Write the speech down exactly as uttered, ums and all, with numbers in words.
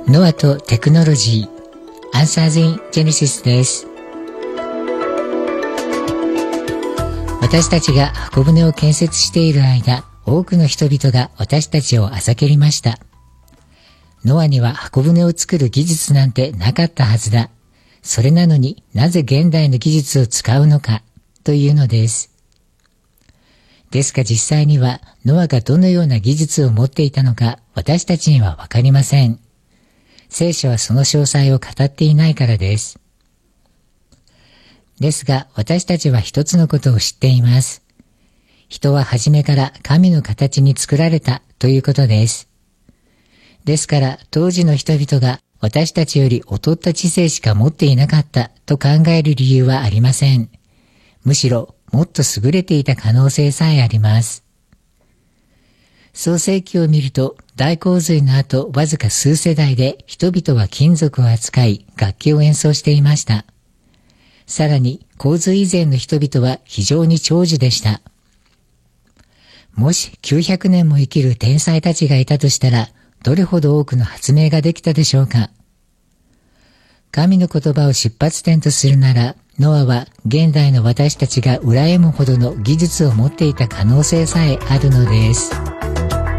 ノアとテクノロジー Answers in Genesis です。私たちが箱舟を建設している間、多くの人々が私たちをあざけりました。ノアには箱舟を作る技術なんてなかったはずだ。それなのになぜ現代の技術を使うのかというのです。ですが実際にはノアがどのような技術を持っていたのか私たちにはわかりません。聖書はその詳細を語っていないからです。ですが私たちは一つのことを知っています。人は初めから神の形に作られたということです。ですから当時の人々が私たちより劣った知性しか持っていなかったと考える理由はありません。むしろもっと優れていた可能性さえあります。創世記を見ると大洪水の後わずか数世代で人々は金属を扱い楽器を演奏していました。さらに洪水以前の人々は非常に長寿でした。もしきゅうひゃくねんも生きる天才たちがいたとしたらどれほど多くの発明ができたでしょうか。神の言葉を出発点とするならノアは現代の私たちが羨むほどの技術を持っていた可能性さえあるのです。